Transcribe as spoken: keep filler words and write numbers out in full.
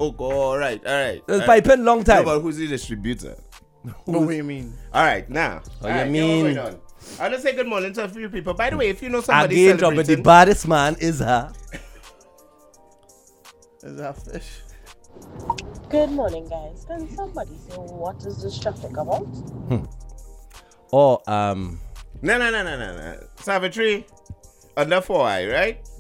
oh, all right, all right. It's all by right. pen long time. No, but who's the distributor? What do you mean? All right, now. Oh, all you right, mean- what's going on? I want to say good morning to a few people. By the way, if you know somebody Again, dropping the celebrating, baddest man is her. Is that fish? Good morning, guys. Can somebody say what is this traffic about? Or um, no, no, no, no, no, no. Savitri, under four eye, right?